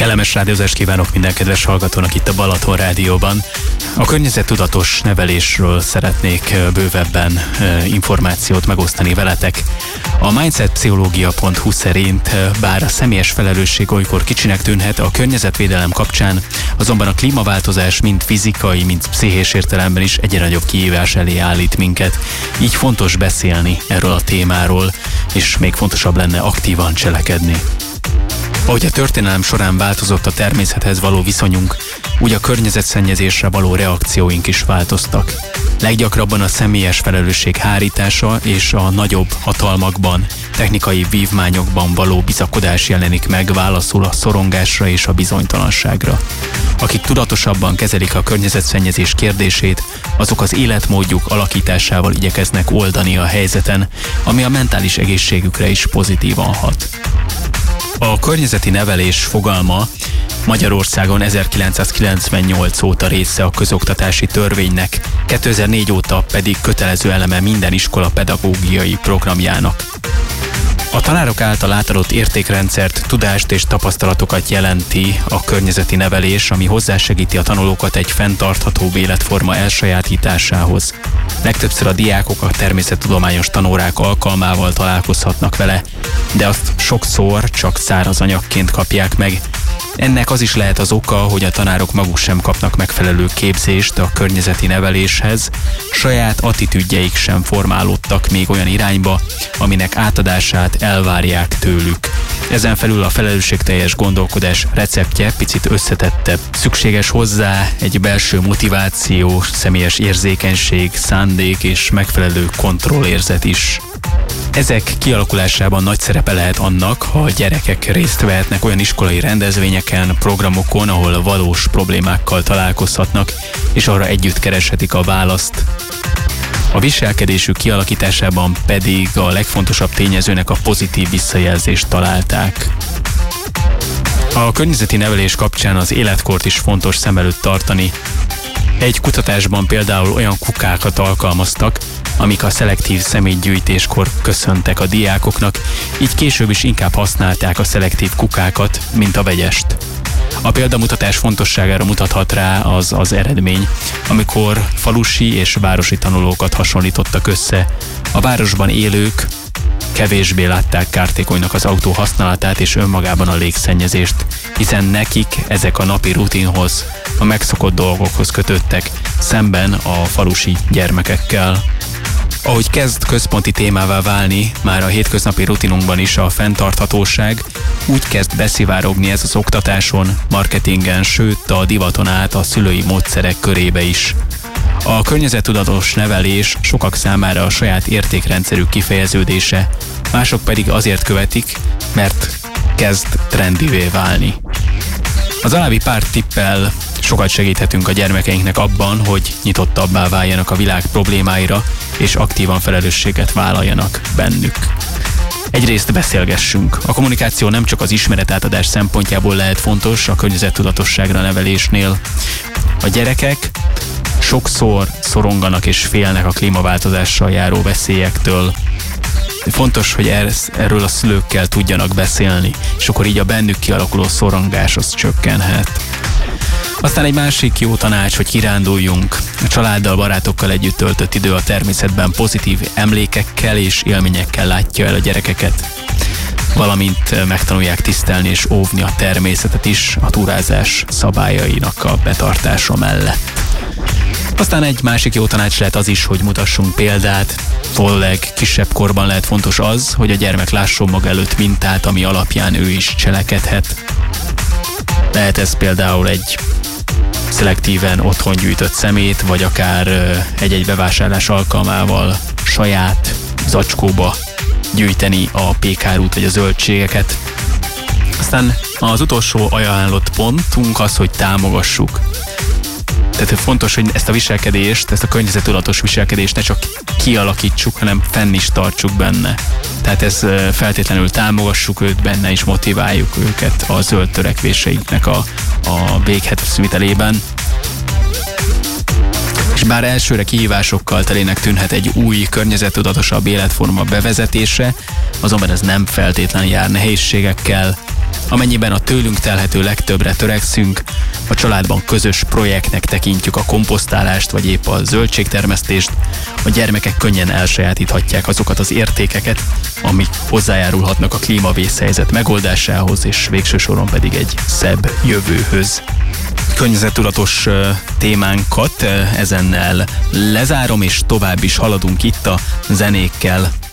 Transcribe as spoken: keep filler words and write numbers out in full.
Kellemes rádiózást kívánok minden kedves hallgatónak itt a Balaton Rádióban. A környezettudatos nevelésről szeretnék bővebben információt megosztani veletek. A mindsetpszichológia pont hu szerint, bár a személyes felelősség olykor kicsinek tűnhet, a környezetvédelem kapcsán azonban a klímaváltozás mind fizikai, mind pszichés értelemben is egyre nagyobb kihívás elé állít minket. Így fontos beszélni erről a témáról, és még fontosabb lenne aktívan cselekedni. Ahogy a történelem során változott a természethez való viszonyunk, úgy a környezetszennyezésre való reakcióink is változtak. Leggyakrabban a személyes felelősség hárítása és a nagyobb hatalmakban, technikai vívmányokban való bizakodás jelenik meg válaszul a szorongásra és a bizonytalanságra. Akik tudatosabban kezelik a környezetszennyezés kérdését, azok az életmódjuk alakításával igyekeznek oldani a helyzeten, ami a mentális egészségükre is pozitívan hat. A környezeti nevelés fogalma Magyarországon ezerkilencszázkilencvennyolc óta része a közoktatási törvénynek, kétezer-négy óta pedig kötelező eleme minden iskola pedagógiai programjának. A tanárok által átadott értékrendszert, tudást és tapasztalatokat jelenti a környezeti nevelés, ami hozzásegíti a tanulókat egy fenntarthatóbb életforma elsajátításához. Legtöbbször a diákok a természettudományos tanórák alkalmával találkozhatnak vele, de azt sokszor csak száraz anyagként kapják meg. Ennek az is lehet az oka, hogy a tanárok maguk sem kapnak megfelelő képzést a környezeti neveléshez, saját attitűdjeik sem formálódtak még olyan irányba, aminek átadását elvárják tőlük. Ezen felül a felelősségteljes gondolkodás receptje picit összetettebb. Szükséges hozzá egy belső motiváció, személyes érzékenység, szándék és megfelelő kontrollérzet is. Ezek kialakulásában nagy szerepe lehet annak, ha a gyerekek részt vehetnek olyan iskolai rendezvényeken, programokon, ahol valós problémákkal találkozhatnak, és arra együtt kereshetik a választ. A viselkedésük kialakításában pedig a legfontosabb tényezőnek a pozitív visszajelzést találták. A környezeti nevelés kapcsán az életkort is fontos szem előtt tartani. Egy kutatásban például olyan kukákat alkalmaztak, amik a szelektív szemétgyűjtéskor köszöntek a diákoknak, így később is inkább használták a szelektív kukákat, mint a vegyest. A példamutatás fontosságára mutathat rá az az eredmény, amikor falusi és városi tanulókat hasonlítottak össze. A városban élők kevésbé látták kártékonynak az autó használatát és önmagában a légszennyezést, hiszen nekik ezek a napi rutinhoz, a megszokott dolgokhoz kötöttek, szemben a falusi gyermekekkel. Ahogy kezd központi témává válni, már a hétköznapi rutinunkban is a fenntarthatóság, úgy kezd beszivárogni ez az oktatáson, marketingen, sőt a divaton át a szülői módszerek körébe is. A környezettudatos nevelés sokak számára a saját értékrendszerük kifejeződése, mások pedig azért követik, mert kezd trendivé válni. Az alábbi pár tippel sokat segíthetünk a gyermekeinknek abban, hogy nyitottabbá váljanak a világ problémáira, és aktívan felelősséget vállaljanak bennük. Egyrészt beszélgessünk. A kommunikáció nem csak az ismeretátadás szempontjából lehet fontos a környezettudatosságra nevelésnél. A gyerekek sokszor szoronganak és félnek a klímaváltozással járó veszélyektől. Fontos, hogy erről a szülőkkel tudjanak beszélni, és akkor így a bennük kialakuló szorongás az csökkenhet. Aztán egy másik jó tanács, hogy kiránduljunk. A családdal, barátokkal együtt töltött idő a természetben pozitív emlékekkel és élményekkel látja el a gyerekeket. Valamint megtanulják tisztelni és óvni a természetet is a túrázás szabályainak a betartása mellett. Aztán egy másik jó tanács lehet az is, hogy mutassunk példát. Főleg kisebb korban lehet fontos az, hogy a gyermek lásson maga előtt mintát, ami alapján ő is cselekedhet. Lehet ez például egy szelektíven otthon gyűjtött szemét, vagy akár egy-egy bevásárlás alkalmával saját zacskóba gyűjteni a pékárút vagy a zöldségeket. Aztán az utolsó ajánlott pontunk az, hogy támogassuk. Tehát fontos, hogy ezt a viselkedést, ezt a környezettudatos viselkedést ne csak kialakítsuk, hanem fenn is tartsuk benne. Tehát ez feltétlenül támogassuk őt benne, és motiváljuk őket a zöld törekvéseiknek a, a véghezvitelében. És bár elsőre kihívásokkal telének tűnhet egy új, környezettudatosabb életforma bevezetése, azonban ez nem feltétlenül jár nehézségekkel. Amennyiben a tőlünk telhető legtöbbre törekszünk, a családban közös projektnek tekintjük a komposztálást, vagy épp a zöldségtermesztést, a gyermekek könnyen elsajátíthatják azokat az értékeket, amik hozzájárulhatnak a klímavészhelyzet megoldásához, és végső soron pedig egy szebb jövőhöz. Környezettudatos témánkat ezennel lezárom, és tovább is haladunk itt a zenékkel.